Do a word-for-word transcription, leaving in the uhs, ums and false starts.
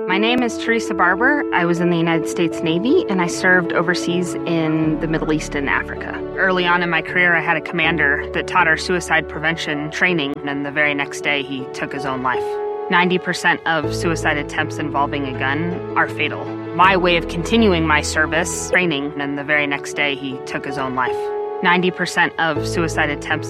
My name is Teresa Barber. I was in the United States Navy, and I served overseas in the Middle East and Africa. Early on in my career, I had a commander that taught our suicide prevention training, and the very next day, he took his own life. ninety percent of suicide attempts involving a gun are fatal. My way of continuing my service training, and the very next day, he took his own life. ninety percent of suicide attempts